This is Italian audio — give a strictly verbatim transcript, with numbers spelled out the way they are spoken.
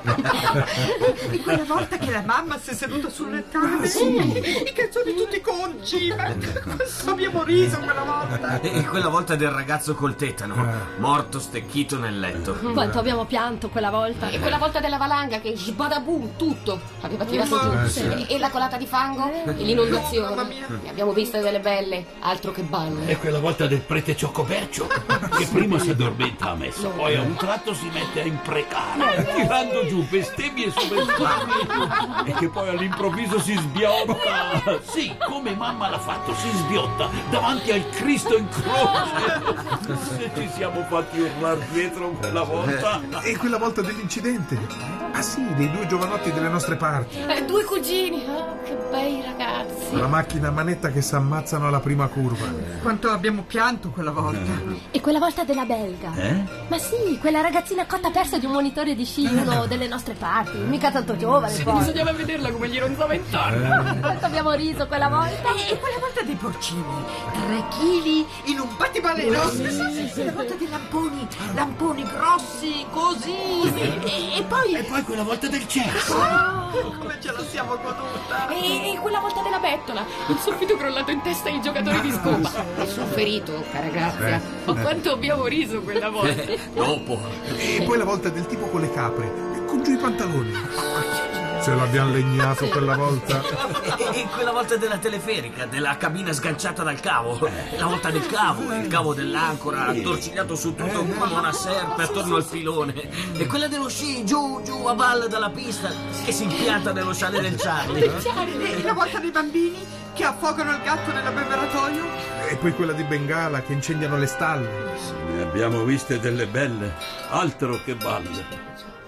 E quella volta che la mamma si è seduta sul lettone, sì, i calzoni tutti conci, ma quanto abbiamo riso quella volta. E quella volta del ragazzo col tetano, morto stecchito nel letto. Quanto abbiamo pianto quella volta. E quella volta della valanga che sbadaboom tutto aveva tirato giù. Eh, sì. E, e la colata di fango e l'inondazione. Oh, mamma mia. Ne abbiamo viste delle belle, altro che balle. E quella volta del prete Cioccopercio, che prima si addormenta a messa, poi a un tratto si mette a imprecare, tirando giù bestemmie su bestemmie, e che poi all'improvviso si sbiotta. Sì, come mamma l'ha fatto, si sbiotta davanti al Cristo in croce. Se ci siamo fatti urlare dietro quella volta. E quella volta dell'incidente? Ah sì, dei due giovanotti delle nostre parti. Eh, due cugini, oh, che bei ragazzi. Con la macchina a manetta che si ammazzano alla prima curva. Quanto abbiamo pianto quella volta. E quella volta della belga. Eh? Ma sì, quella ragazzina cotta persa di un monitore di sci, uno delle nostre parti. Mica tanto giovane poi. Bisognava vederla come gli ronzava intorno. Quanto abbiamo riso quella volta. E, e quella volta dei porcini, tre chili in un battibaleno. Sì, sì, sì, sì. La volta dei lamponi, lamponi grossi, così. E, e poi... E poi quella volta del cesso. Oh, come ce la siamo goduta. E, e quella volta della bettola, il soffitto crollato in testa ai giocatori di scopa. Nessun ferito, cara grazia. Ma quanto abbiamo riso quella volta. Eh, dopo. E poi la volta del tipo con le capre, e con giù i pantaloni. Ce l'abbiamo legnato quella volta. E, e quella volta della teleferica, della cabina sganciata dal cavo. La volta del cavo, il cavo dell'ancora, attorcigliato su tutto come una serpe attorno al filone. E quella dello sci, giù, giù, a valle dalla pista, che si impianta nello scialle del Charlie. E la volta dei bambini che affogano il gatto nell'abbeveratoio. E poi quella di Bengala che incendiano le stalle. Ne abbiamo viste delle belle, altro che balle.